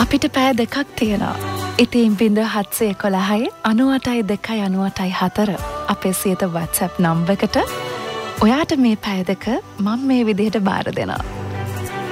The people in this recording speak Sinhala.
අපිට පැය දෙකක් තියෙනවා. ඉතින් 0711 98 298 අපේ සියත WhatsApp නම්බරකට ඔයාට මේ පැය දෙක මම මේ විදිහට බාර දෙනවා.